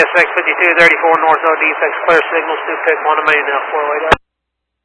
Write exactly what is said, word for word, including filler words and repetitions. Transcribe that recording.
S X fifty-two thirty-four North O D six, clear signals, two pick one to main now, four way down.